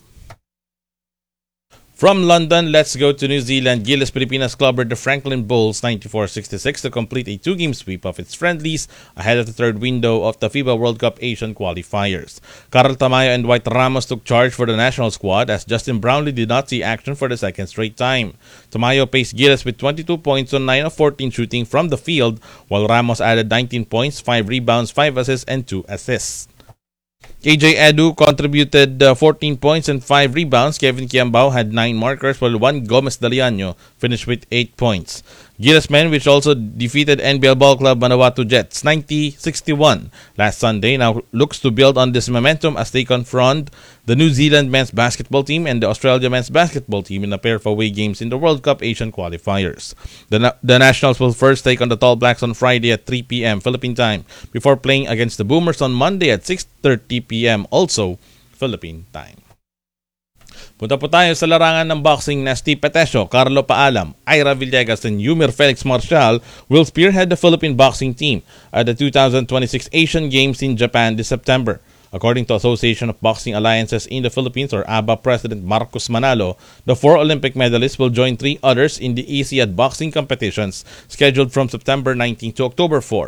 From London, let's go to New Zealand. Gilas Pilipinas clobbered the Franklin Bulls 94-66 to complete a 2-game sweep of its friendlies ahead of the third window of the FIBA World Cup Asian qualifiers. Carl Tamayo and Dwight Ramos took charge for the national squad as Justin Brownlee did not see action for the second straight time. Tamayo paced Gilas with 22 points on 9 of 14 shooting from the field, while Ramos added 19 points, 5 rebounds, 5 assists, and 2 assists. KJ Edu contributed 14 points and 5 rebounds. Kevin Kiambao had 9 markers, while Juan Gomez Daliano finished with 8 points. Gilas men, which also defeated NBL ball club Vanuatu Jets 90-61 last Sunday, now looks to build on this momentum as they confront the New Zealand men's basketball team and the Australia men's basketball team in a pair of away games in the World Cup Asian qualifiers. The Nationals will first take on the Tall Blacks on Friday at 3 p.m. Philippine time before playing against the Boomers on Monday at 6:30 p.m. also Philippine time. Punta po tayo sa larangan ng boxing. Nesty Petesio, Carlo Paalam, Ira Villegas, and Yumir Felix Marcial will spearhead the Philippine boxing team at the 2026 Asian Games in Japan this September. According to Association of Boxing Alliances in the Philippines, or ABA President Marcos Manalo, the 4 Olympic medalists will join 3 others in the ASEAN boxing competitions scheduled from September 19 to October 4.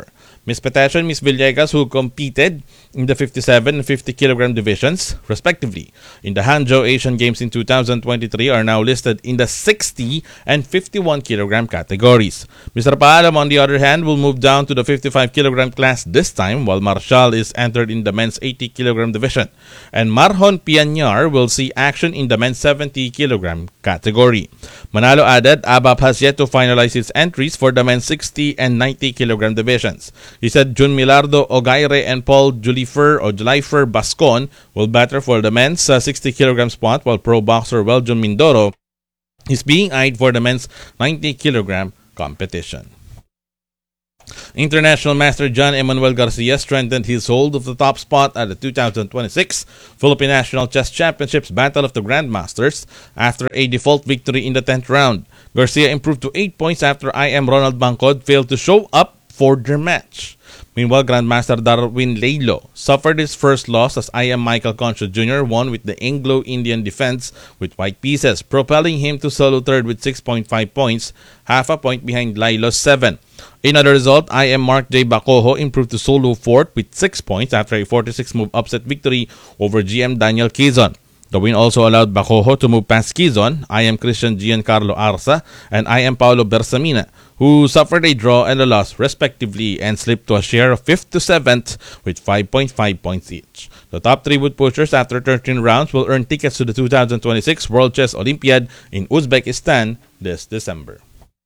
Miss Petecio and Miss Villegas, who competed in the 57 and 50 kilogram divisions, respectively, in the Hangzhou Asian Games in 2023, are now listed in the 60 and 51 kilogram categories. Mr. Paalam, on the other hand, will move down to the 55 kilogram class this time, while Marshall is entered in the men's 80 kilogram division. And Marhon Pianyar will see action in the men's 70 kilogram category. Manalo added, ABAP has yet to finalize its entries for the men's 60 and 90 kilogram divisions. He said Jun Milardo Ogaire and Paul Julifer Bascon will battle for the men's 60 kilogram spot, while pro boxer Weljun Mindoro is being eyed for the men's 90 kilogram competition. International Master John Emmanuel Garcia strengthened his hold of the top spot at the 2026 Philippine National Chess Championships Battle of the Grandmasters after a default victory in the 10th round. Garcia improved to 8 points after IM Ronald Bangkod failed to show up for their match. Meanwhile, Grandmaster Darwin Leilo suffered his first loss as IM Michael Concho Jr. won with the Anglo-Indian defense with white pieces, propelling him to solo third with 6.5 points, half a point behind Leilo's 7. In another result, IM Mark J. Bacojo improved to solo fourth with 6 points after a 46-move upset victory over GM Daniel Quezon. The win also allowed Bacojo to move past Quezon, IM Christian Giancarlo Arza, and IM Paulo Bersamina, who suffered a draw and a loss respectively and slipped to a share of 5th to 7th with 5.5 points each. The top 3 wood pushers after 13 rounds will earn tickets to the 2026 World Chess Olympiad in Uzbekistan this December.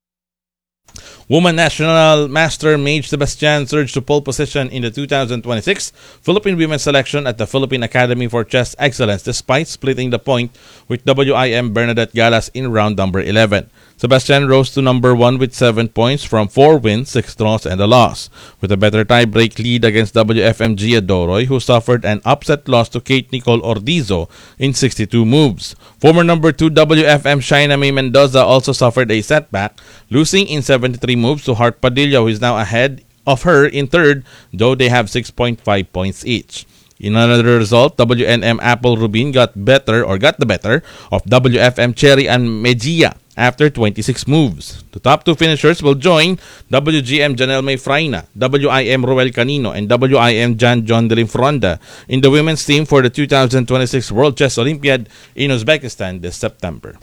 Woman National Master Mage Sebastian surged to pole position in the 2026 Philippine Women's Selection at the Philippine Academy for Chess Excellence despite splitting the point with WIM Bernadette Galas in round number 11. Sebastian rose to number 1 with 7 points from 4 wins, 6 draws, and a loss, with a better tie-break lead against WFMG Adoroy, who suffered an upset loss to Kate Nicole Ordizo in 62 moves. Former number 2 WFM Shaina May Mendoza also suffered a setback, losing in 73 moves to Hart Padilla, who is now ahead of her in third, though they have 6.5 points each. In another result, WNM Apple Rubin got the better of WFM Cherry and Mejia after 26 moves. The top 2 finishers will join WGM Janelle May Fraina, WIM Roel Canino, and WIM John de Linfronda in the women's team for the 2026 World Chess Olympiad in Uzbekistan this September.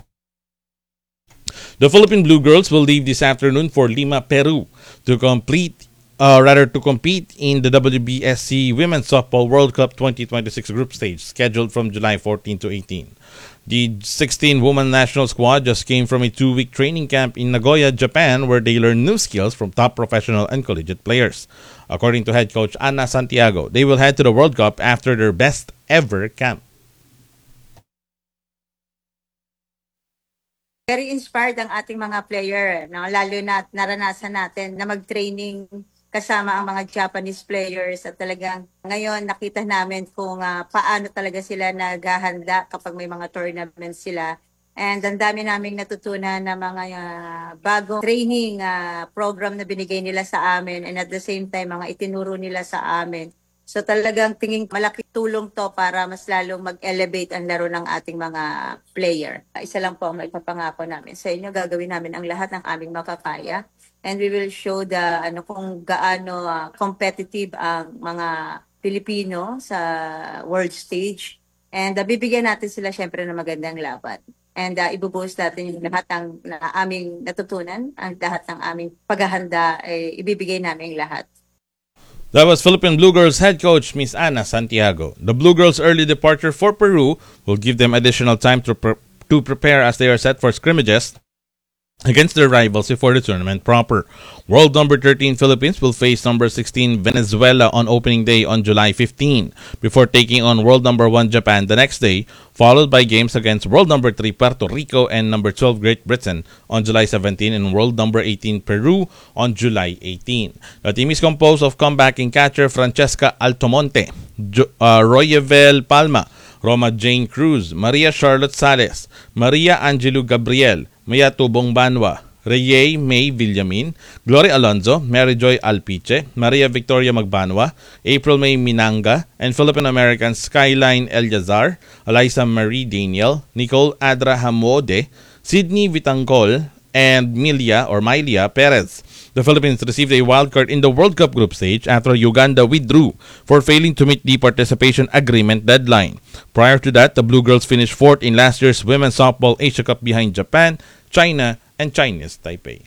The Philippine Blue Girls will leave this afternoon for Lima, Peru to compete in the WBSC Women's Softball World Cup 2026 group stage, scheduled from July 14 to 18. The 16-woman national squad just came from a 2-week training camp in Nagoya, Japan, where they learned new skills from top professional and collegiate players. According to head coach Ana Santiago, they will head to the World Cup after their best ever camp. Very inspired ang ating mga player, no? Lalo na naranasan natin na mag-training kasama ang mga Japanese players at talagang ngayon nakita namin kung paano talaga sila naghahanda kapag may mga tournaments sila. And ang dami naming natutunan na mga bagong training program na binigay nila sa amin and at the same time mga itinuro nila sa amin. So talagang tingin malaking tulong to para mas lalong mag-elevate ang laro ng ating mga player. Isa lang po ang maipapangako namin sa inyo, gagawin namin ang lahat ng aming makakaya. And we will show kung gaano competitive ang mga Pilipino sa world stage. And bibigyan natin sila syempre ng magandang laban. And ibubuhos natin yung lahat ng aming natutunan, ang lahat ng aming paghahanda, ibibigay namin lahat. That was Philippine Blue Girls head coach Miss Ana Santiago. The Blue Girls' early departure for Peru will give them additional time to prepare as they are set for scrimmages against their rivals before the tournament proper. World number 13 Philippines will face number 16 Venezuela on opening day on July 15 before taking on world number 1 Japan the next day, followed by games against world number 3 Puerto Rico and number 12 Great Britain on July 17 and world number 18 Peru on July 18. The team is composed of comebacking catcher Francesca Altomonte, Royevel Palma, Roma Jane Cruz, Maria Charlotte Sales, Maria Angelu Gabriel, Maya Tubong Banwa, Reye May Villamin, Glory Alonzo, Mary Joy Alpiche, Maria Victoria Magbanwa, April May Minanga, and Philippine-American Skyline Eliazar, Eliza Marie Daniel, Nicole Adra Hamode, Sydney Vitangcol, and Milia Perez. The Philippines received a wildcard in the World Cup group stage after Uganda withdrew for failing to meet the participation agreement deadline. Prior to that, the Blue Girls finished fourth in last year's Women's Softball Asia Cup behind Japan, China, and Chinese Taipei.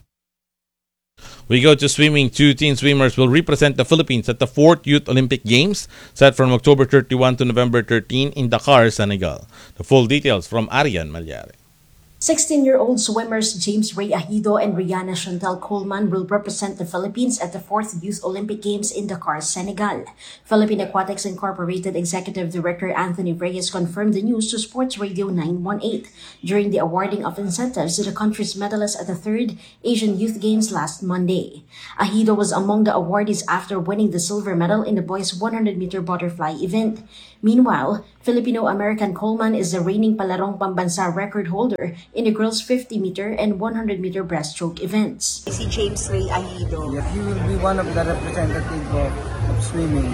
We go to swimming. 2 teen swimmers will represent the Philippines at the 4th Youth Olympic Games set from October 31 to November 13 in Dakar, Senegal. The full details from Arian Malyari. 16-year-old swimmers James Ray Ahido and Rihanna Chantal Coleman will represent the Philippines at the 4th Youth Olympic Games in Dakar, Senegal. Philippine Aquatics Incorporated Executive Director Anthony Reyes confirmed the news to Sports Radio 918 during the awarding of incentives to the country's medalists at the 3rd Asian Youth Games last Monday. Ahido was among the awardees after winning the silver medal in the boys' 100-meter butterfly event. Meanwhile, Filipino-American Coleman is the reigning Palarong Pambansa record holder in the girls' 50-meter and 100-meter breaststroke events. Si James Ray Ahido. He will be one of the representatives of swimming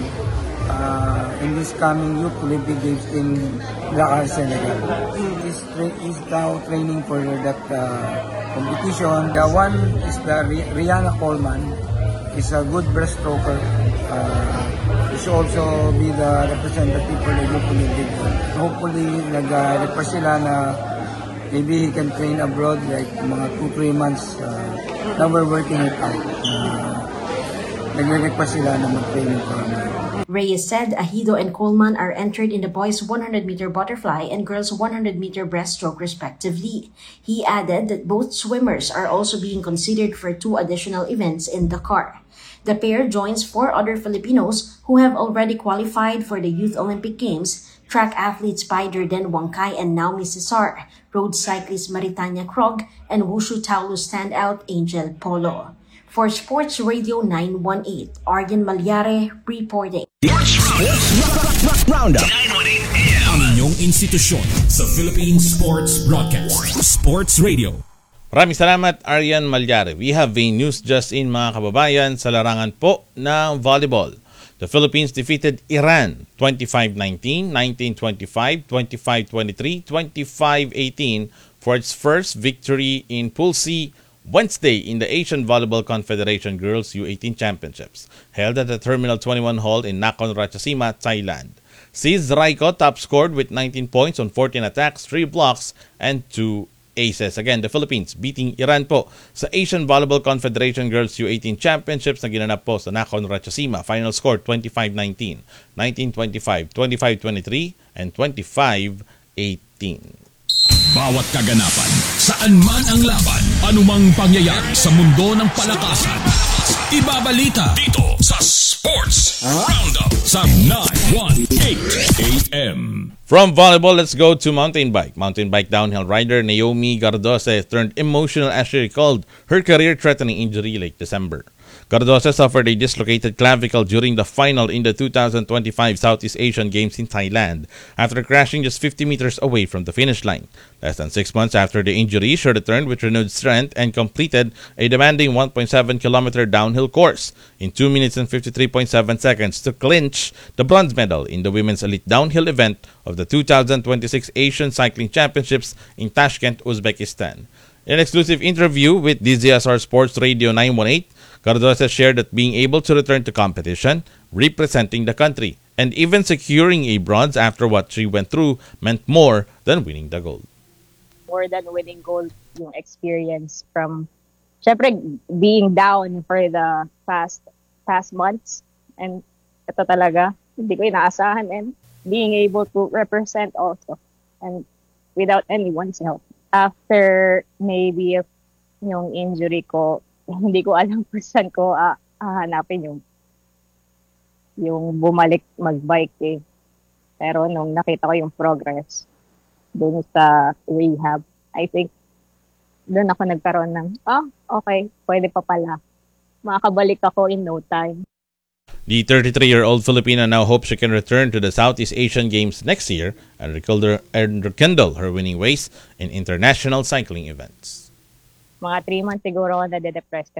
in this coming Youth Olympic Games in Dakar, Senegal. He's now training for that competition. The one is the Rihanna Coleman. Is a good breaststroker. He should also be the representative for the Youth Olympic Games. Hopefully, nag-request sila na maybe he can train abroad like mga 2-3 months. Now we're working it out. Nag-request sila na mag-training for America. Reyes said Ahido and Coleman are entered in the boys' 100-meter butterfly and girls' 100-meter breaststroke respectively. He added that both swimmers are also being considered for 2 additional events in Dakar. The pair joins 4 other Filipinos who have already qualified for the Youth Olympic Games: track athletes Spider-Den Wangkai and Naomi Cesar, road cyclist Maritanya Krog, and wushu Taolu standout Angel Polo. For Sports Radio 918, Aryan Malyari reporting. Roundup. 918 ang inyong institusyon sa Philippine Sports Broadcast. Sports Radio. Maraming salamat, Aryan Malyari. We have a news just in, mga kababayan, sa larangan po ng volleyball. The Philippines defeated Iran 25-19, 19-25, 25-23, 25-18 for its first victory in Pool C Wednesday in the Asian Volleyball Confederation Girls U18 Championships, held at the Terminal 21 Hall in Nakhon Ratchasima, Thailand. Sis Raiko top scored with 19 points on 14 attacks, 3 blocks, and 2 aces. Again, the Philippines beating Iran po sa Asian Volleyball Confederation Girls U18 Championships na ginanap po sa Nakhon Ratchasima. Final score 25-19, 19-25, 25-23, and 25-18. Bawat kaganapan, saan man ang laban, anumang pangyayari sa mundo ng palakasan, ibabalita dito sa Sports Roundup sa 918 AM. From volleyball, let's go to mountain bike. Mountain bike downhill rider Naomi Gardose turned emotional as she recalled her career-threatening injury late December. Gardose suffered a dislocated clavicle during the final in the 2025 Southeast Asian Games in Thailand after crashing just 50 meters away from the finish line. Less than 6 months after the injury, she returned with renewed strength and completed a demanding 1.7-kilometer downhill course in 2 minutes and 53.7 seconds to clinch the bronze medal in the women's elite downhill event of the 2026 Asian Cycling Championships in Tashkent, Uzbekistan. In an exclusive interview with DZSR Sports Radio 918, Gardose shared that being able to return to competition, representing the country, and even securing a bronze after what she went through meant more than winning the gold. More than winning gold, yung experience from, syempre, being down for the past months. And ito talaga, hindi ko inaasahan. And being able to represent also. And without anyone's help. After maybe yung injury ko, hindi ko alam kung saan ko hahanapin yung bumalik mag-bike eh. Pero nung nakita ko yung progress dun sa rehab, I think dun ako nagkaroon ng, okay, pwede pa pala. Makakabalik ako in no time. The 33-year-old Filipina now hopes she can return to the Southeast Asian Games next year and rekindle her winning ways in international cycling events. Mga 3 months siguro ako nade-depress